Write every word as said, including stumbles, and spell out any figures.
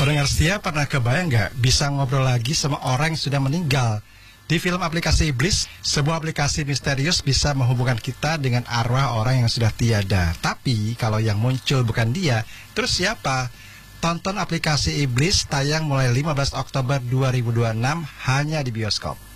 Pendengar setia, pernah kebayang nggak bisa ngobrol lagi sama orang yang sudah meninggal? Di film aplikasi Iblis, sebuah aplikasi misterius bisa menghubungkan kita dengan arwah orang yang sudah tiada. Tapi kalau yang muncul bukan dia, terus siapa? Tonton aplikasi Iblis tayang mulai lima belas Oktober dua ribu dua puluh enam hanya di bioskop.